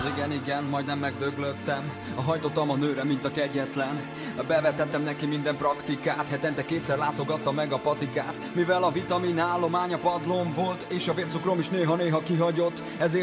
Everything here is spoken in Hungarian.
Igen, majdnem megdöglöttem. Hajtottam a nőre, mint a kegyetlen. Bevetettem neki minden praktikát. Hetente kétszer látogatta meg a patikát. Mivel a vitamin állomány a padlón volt, és a vércukrom is néha-néha kihagyott, ezért